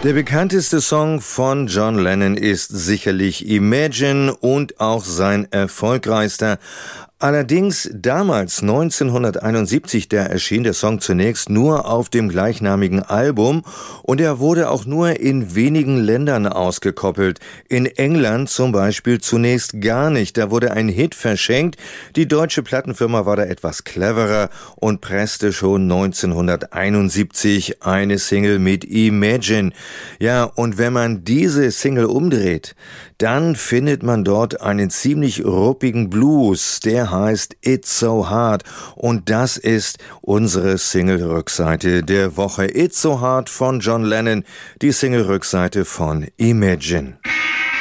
Der bekannteste Song von John Lennon ist sicherlich Imagine und auch sein erfolgreichster. Allerdings damals, 1971, da erschien der Song zunächst nur auf dem gleichnamigen Album und er wurde auch nur in wenigen Ländern ausgekoppelt. In England zum Beispiel zunächst gar nicht, da wurde ein Hit verschenkt. Die deutsche Plattenfirma war da etwas cleverer und presste schon 1971 eine Single mit Imagine. Ja, und wenn man diese Single umdreht, dann findet man dort einen ziemlich ruppigen Blues, der heißt It's So Hard und das ist unsere Single-Rückseite der Woche. It's So Hard von John Lennon, die Single-Rückseite von Imagine.